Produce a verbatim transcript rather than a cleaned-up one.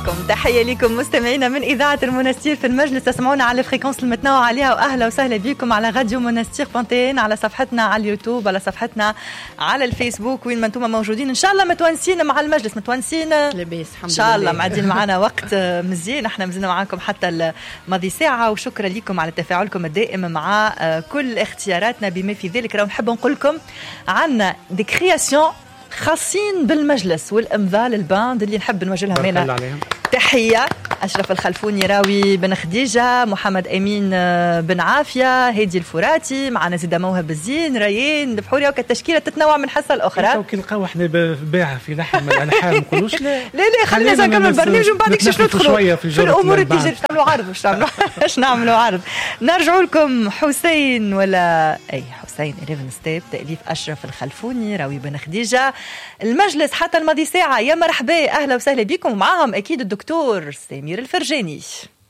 لكم تحية لكم مستمعينا من إذاعة المنستير في المجلس. تسمعونا على الفريكونس المتنوعة عليها، وأهلا وسهلا بكم على راديو منستير بانتين، على صفحتنا على اليوتيوب، على صفحتنا على الفيسبوك، وين ما انتم موجودين. إن شاء الله متونسين مع المجلس، متونسين لباس الحمد لله. إن شاء الله معدين معنا وقت مزيان. احنا مزينا معاكم حتى الماضي ساعة، وشكرا لكم على تفاعلكم الدائم مع كل اختياراتنا. بما في ذلك راح نحب نقول لكم عنا دي كرياسيون خاصين بالمجلس والامضاء للباند اللي نحب نوجه لهم هنا تحيه. اشرف الخلفوني، راوي بن خديجه، محمد امين بن عافيه، هادي الفراتي، معنا زيد موهب الزين، ريان البحوري. وكالتشكيله تتنوع من حصه لاخرى. وكي نلقاو احنا باعه في لحم الالحان ما نقولوش لا لا لا خلينا نكمل البرنامج ومن بعد باش ندخلوا في, في الامور اللي تيجي. باش نعملوا عرض باش نعملوا باش نعملوا عرض. نرجعوا لكم حسين ولا اي حسين إليفن ستيب، تأليف أشرف الخلفوني، راوي بن خديجة. المجلس حتى الماضي ساعة. يا مرحبا، أهلا وسهلا بكم. معاهم أكيد الدكتور سمير الفرجاني.